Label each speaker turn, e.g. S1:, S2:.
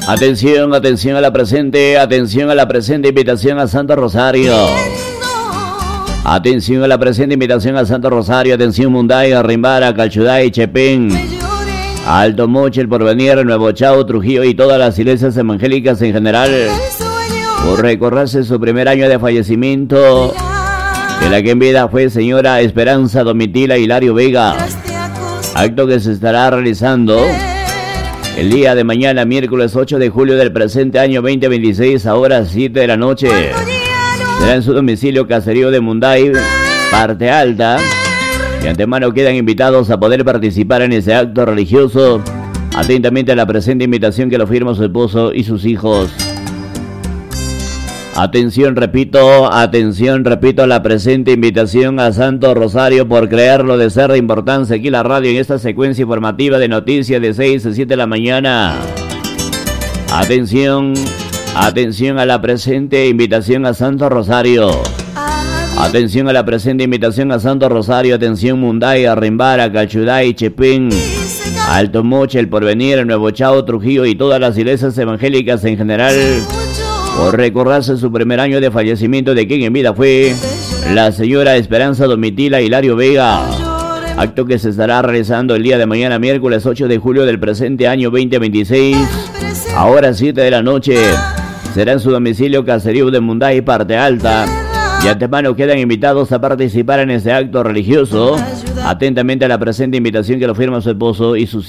S1: Atención, atención a la presente invitación a Santo Rosario. Atención a la presente invitación a Santo Rosario. Atención Mundaya, Rimbara, Calchuday, Chepén, Alto Moche, El Porvenir, Nuevo Chao, Trujillo y todas las iglesias evangélicas en general, por recordarse su primer año de fallecimiento de la que en vida fue señora Esperanza Domitila Hilario Vega. Acto que se estará realizando el día de mañana, miércoles 8 de julio del presente año 2026, a horas 7 de la noche. Será en su domicilio Caserío de Munday, Parte Alta. De antemano quedan invitados a poder participar en ese acto religioso. Atentamente a la presente invitación que lo firma su esposo y sus hijos. Atención, repito, a la presente invitación a Santo Rosario, por creerlo de ser de importancia aquí la radio en esta secuencia informativa de noticias de 6 a 7 de la mañana. Atención a la presente invitación a Santo Rosario. Atención a la presente invitación a Santo Rosario. Atención Mundaya, Rimbara, Calchuday, Chepén, Alto Moche, El Porvenir, Nuevo Chao, Trujillo y todas las iglesias evangélicas en general, por recordarse su primer año de fallecimiento de quien en vida fue la señora Esperanza Domitila Hilario Vega. Acto que se estará realizando el día de mañana, miércoles 8 de julio del presente año 2026, a horas 7 de la noche. Será en su domicilio Caserío de Munday, Parte Alta. De antemano quedan invitados a participar en este acto religioso. Atentamente a la presente invitación que lo firma su esposo y sus